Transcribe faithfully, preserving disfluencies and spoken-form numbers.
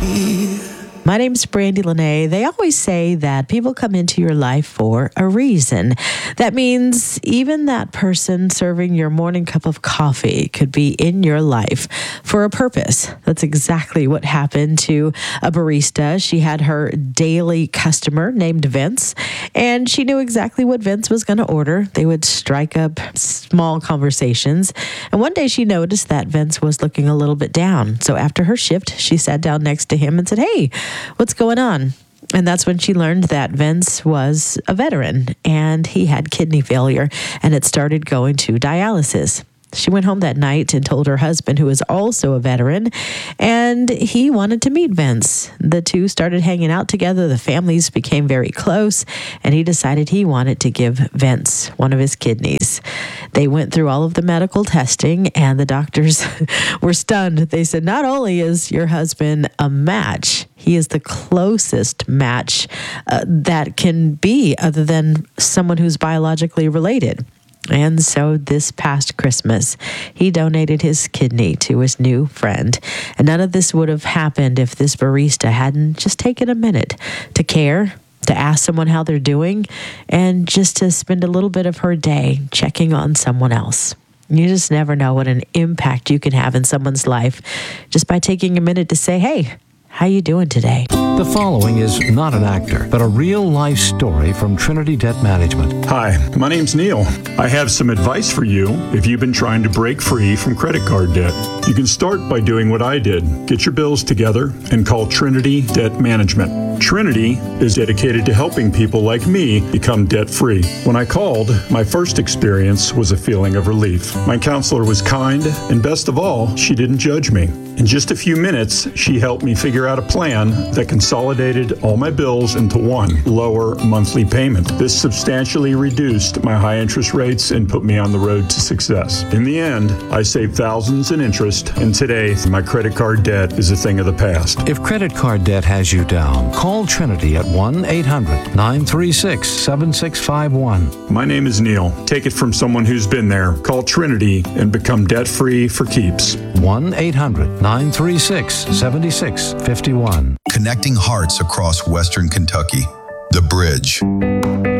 My name's Brandy Lene. They always say that people come into your life for a reason. That means even that person serving your morning cup of coffee could be in your life for a purpose. That's exactly what happened to a barista. She had her daily customer named Vince, and she knew exactly what Vince was going to order. They would strike up small conversations, and one day she noticed that Vince was looking a little bit down. So after her shift, she sat down next to him and said, "Hey, what's going on?" And that's when she learned that Vince was a veteran and he had kidney failure and had started going to dialysis. She went home that night and told her husband, who is also a veteran, and he wanted to meet Vince. The two started hanging out together. The families became very close, and he decided he wanted to give Vince one of his kidneys. They went through all of the medical testing, and the doctors were stunned. They said, not only is your husband a match, he is the closest match uh, that can be other than someone who's biologically related. And so this past Christmas, he donated his kidney to his new friend. And none of this would have happened if this barista hadn't just taken a minute to care, to ask someone how they're doing, and just to spend a little bit of her day checking on someone else. You just never know what an impact you can have in someone's life just by taking a minute to say, "Hey, how you doing today?" The following is not an actor, but a real-life story from Trinity Debt Management. Hi, my name's Neil. I have some advice for you if you've been trying to break free from credit card debt. You can start by doing what I did. Get your bills together and call Trinity Debt Management. Trinity is dedicated to helping people like me become debt-free. When I called, my first experience was a feeling of relief. My counselor was kind, and best of all, she didn't judge me. In just a few minutes, she helped me figure out a plan that consolidated all my bills into one lower monthly payment. This substantially reduced my high interest rates and put me on the road to success. In the end, I saved thousands in interest, and today my credit card debt is a thing of the past. If credit card debt has you down, call Trinity at one eight hundred nine three six seven six five one. My name is Neil. Take it from someone who's been there. Call Trinity and become debt-free for keeps. one eight hundred nine three six seven six five one. Connecting hearts across Western Kentucky. The Bridge.